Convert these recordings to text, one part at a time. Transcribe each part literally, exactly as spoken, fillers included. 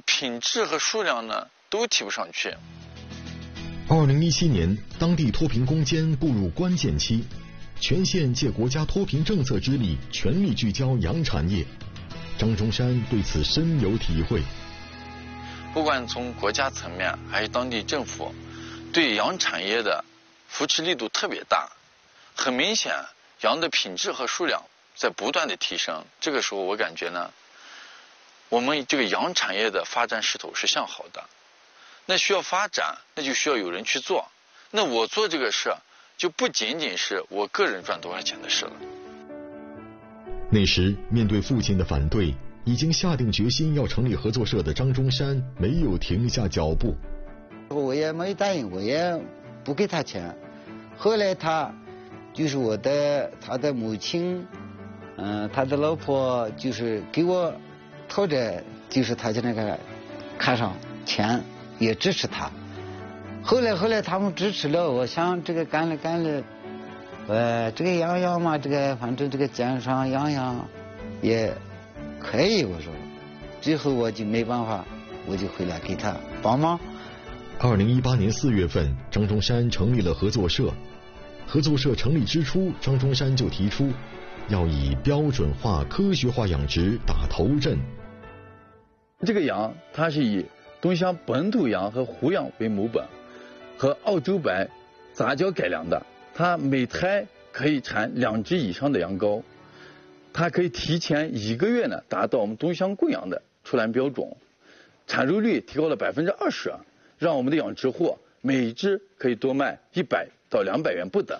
品质和数量呢都提不上去。 二零一七年，当地脱贫攻坚步入关键期，全县借国家脱贫政策之力，全力聚焦羊产业。张中山对此深有体会。 不管从国家层面还是当地政府，对羊产业的扶持力度特别大。很明显，羊的品质和数量在不断的提升。这个时候，我感觉呢，我们这个羊产业的发展势头是向好的。那需要发展，那就需要有人去做。那我做这个事，就不仅仅是我个人赚多少钱的事了。 那时，面对父亲的反对，已经下定决心要成立合作社的张中山没有停下脚步。 我也没答应，我也不给他钱。后来他就是我的他的母亲，嗯、呃，他的老婆就是给我讨着，就是他就那个看上钱，也支持他。后来后来他们支持了，我想这个干了干了，呃，这个养养嘛，这个反正这个肩上养养也可以，我说。最后我就没办法，我就回来给他帮忙。 二零一八年四月份，张中山成立了合作社。合作社成立之初，张中山就提出要以标准化、科学化养殖打头阵。 这个羊它是以东乡本土羊和胡羊为母本，和澳洲白杂交改良的。它每胎可以产两只以上的羊羔，它可以提前一个月呢达到我们东乡公羊的出栏标准，产肉率提高了百分之二十，让我们的养殖户每只可以多卖一百到两百元不等。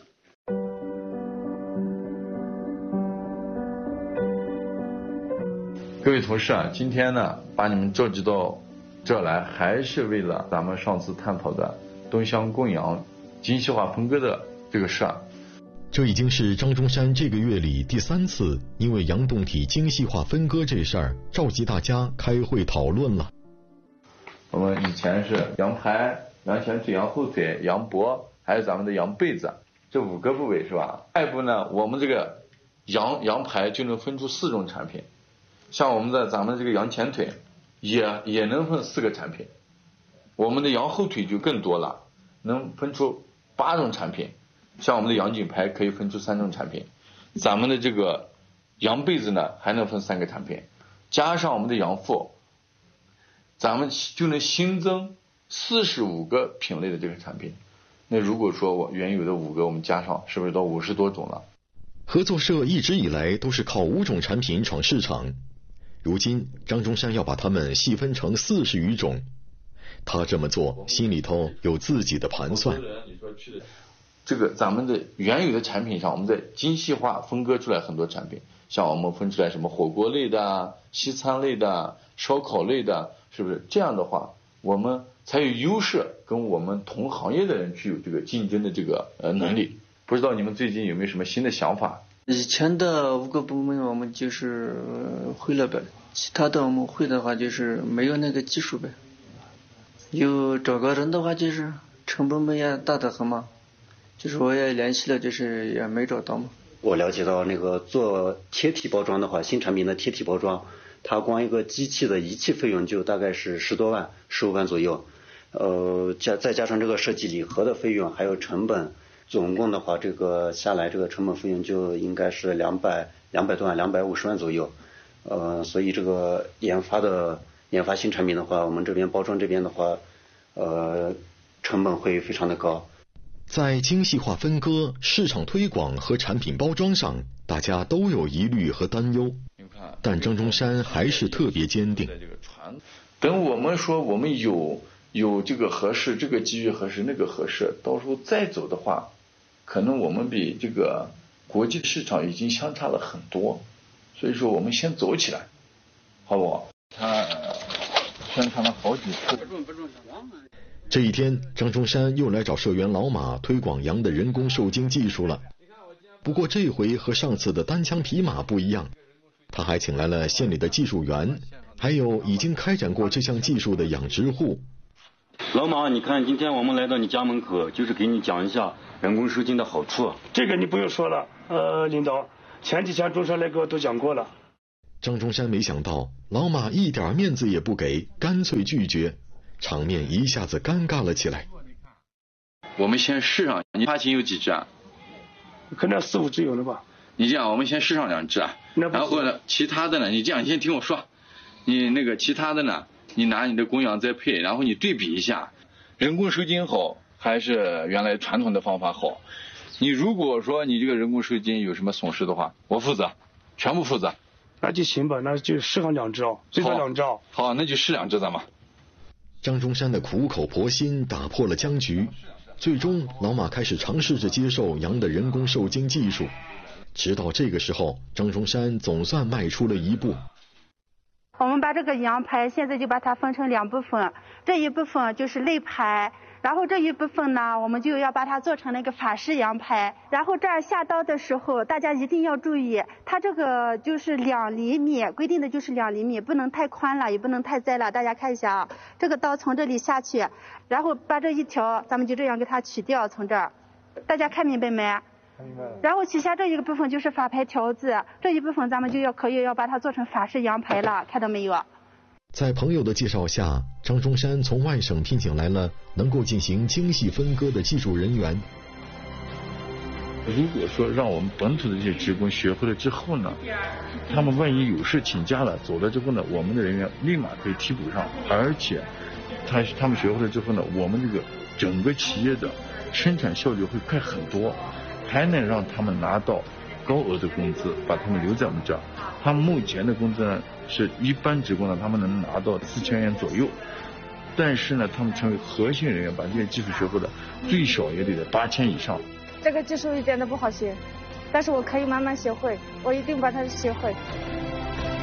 各位同事啊，今天呢把你们召集到这来，还是为了咱们上次探讨的东乡公羊精细化分割的这个事儿。 这已经是张中山这个月里第三次因为羊动体精细化分割这事儿召集大家开会讨论了。 我们以前是羊排、羊前腿、羊后腿、羊脖，还有咱们的羊背子，这五个部位是吧？下一步呢，我们这个羊羊排就能分出四种产品，像我们的咱们这个羊前腿也也能分四个产品，我们的羊后腿就更多了，能分出八种产品。像我们的羊颈排可以分出三种产品，咱们的这个羊背子呢还能分三个产品，加上我们的羊腹，咱们就能新增四十五个品类的这个产品。那如果说我原有的五个我们加上，是不是到五十多种了？ 合作社一直以来都是靠五种产品闯市场，如今张中山要把它们细分成四十余种。他这么做心里头有自己的盘算。 这个咱们的原有的产品上，我们在精细化分割出来很多产品，像我们分出来什么火锅类的、西餐类的、烧烤类的，是不是？这样的话，我们才有优势，跟我们同行业的人具有这个竞争的这个呃能力。不知道你们最近有没有什么新的想法？ 以前的五个部门我们就是会了呗，其他的我们会的话就是没有那个技术呗。有找个人的话就是成本们也大得很嘛。就是我也联系了，就是也没找到嘛。 我了解到那个做贴体包装的话，新产品的贴体包装，它光一个机器的仪器费用就大概是十多万、十五万左右，呃，加再加上这个设计礼盒的费用还有成本，总共的话这个下来这个成本费用就应该是两百两百多万、两百五十万左右，呃，所以这个研发的研发新产品的话，我们这边包装这边的话，呃，成本会非常的高。 在精细化分割、市场推广和产品包装上，大家都有疑虑和担忧，但张中山还是特别坚定。 等我们说我们有有这个合适，这个机遇合适，那个合适，到时候再走的话，可能我们比这个国际市场已经相差了很多，所以说我们先走起来，好不好？他宣传了好几次。 这一天，张中山又来找社员老马推广羊的人工受精技术了。不过这回和上次的单枪匹马不一样，他还请来了县里的技术员，还有已经开展过这项技术的养殖户。 老马，你看今天我们来到你家门口，就是给你讲一下人工受精的好处。 这个你不用说了，呃，领导，前几天中山来给我都讲过了。 张中山没想到老马一点面子也不给，干脆拒绝，场面一下子尴尬了起来。 我们先试上，你发琴有几支啊？ 可能四五支有了吧。 你这样，我们先试上两支啊，然后呢，其他的呢，你这样，你先听我说，你那个其他的呢，你拿你的公羊再配，然后你对比一下，人工受精好还是原来传统的方法好。你如果说你这个人工受精有什么损失的话，我负责，全部负责。 那就行吧，那就试上两只哦，最少两只哦。 好，那就试两只咱们。 张中山的苦口婆心打破了僵局，最终老马开始尝试着接受羊的人工受精技术。直到这个时候，张中山总算迈出了一步。 我们把这个羊排现在就把它分成两部分，这一部分就是肋排，然后这一部分呢，我们就要把它做成那个法式羊排。然后这儿下刀的时候，大家一定要注意，它这个就是两厘米，规定的就是两厘米，不能太宽了，也不能太窄了。大家看一下啊，这个刀从这里下去，然后把这一条，咱们就这样给它取掉，从这儿，大家看明白没？然后取下这一个部分就是法排条子，这一部分咱们就要可以要把它做成法式羊排了，看到没有？ 在朋友的介绍下，张中山从外省聘请来了能够进行精细分割的技术人员。 如果说让我们本土的这些职工学会了之后呢，他们万一有事请假了，走了之后呢，我们的人员立马可以替补上，而且他他们学会了之后呢，我们这个整个企业的生产效率会快很多，还能让他们拿到高额的工资，把他们留在我们这儿。他们目前的工资呢，是一般职工呢，他们能拿到四千元左右，但是呢，他们成为核心人员，把这些技术学会了，最少也得在八千以上。 这个技术一点都不好学，但是我可以慢慢学会，我一定把它学会。